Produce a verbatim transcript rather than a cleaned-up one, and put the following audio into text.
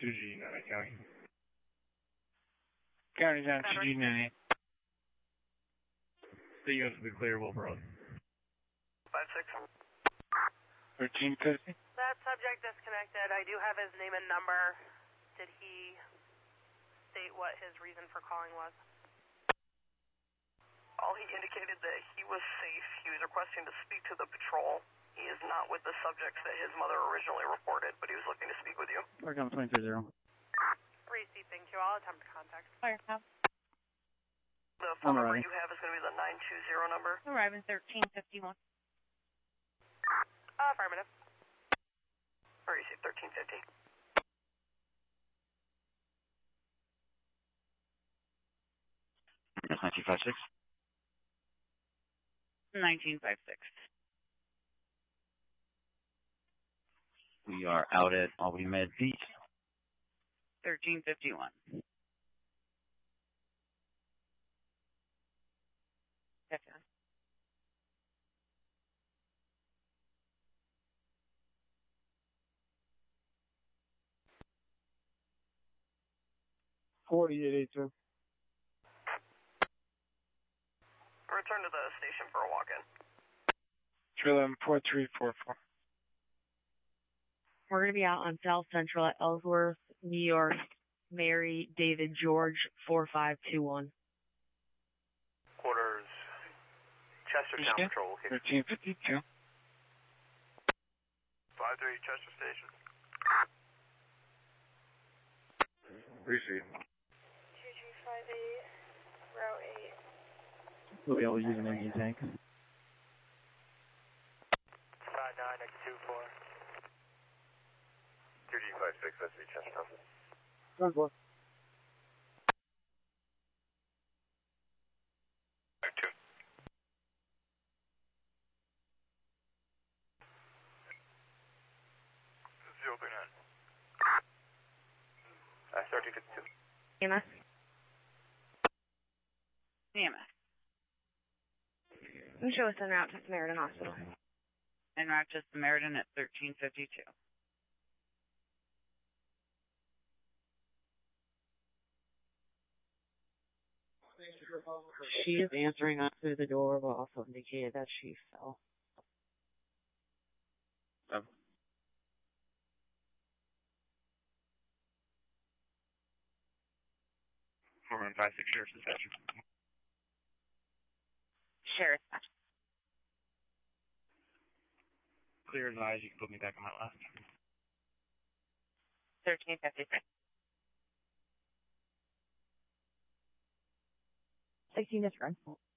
two G nine County. County down two G nine. The U S will be clear, Wilbur Road. five six. thirteen fifty. That subject disconnected. I do have his name and number. Did he state what his reason for calling was? All he indicated that he was safe. He was requesting to speak to the patrol. He is not with the subjects that his mother originally reported, but he was looking to speak with you. We're going twenty three zero. Receipt, thank you. I'll attempt contact. Fire cab. The phone number you have is going to be the nine two zero number. Arriving thirteen fifty-one. Uh, affirmative. Or receipt thirteen fifty. That's nineteen fifty-six. nineteen fifty-six. We are out at Albany Med Beach. thirteen fifty-one. Definitely. forty-eight eighty-two. Return to the station for a walk-in. three eleven four three four four. We're going to be out on South Central at Ellsworth, New York. Mary David George four five two one. Quarters. Chestertown Yeah. Patrol. thirteen fifty-two. five three Chester Station. Receive. two two five eight, route eight. We'll be able to use an engine tank. five nine X two four. two G five six, that's me, Chestertown. Good boy. two. zero three nine. Uh, thirteen fifty-two. E M S. E M S. And show us en route to Samaritan Hospital. En route to Samaritan at thirteen fifty-two. She is answering us through the door, but also indicated that she fell. Oh. four one five six Sheriff's Dispatch. Sheriff. Clear as eyes, you can put me back on my left. thirteen fifty-six. sixteen is run.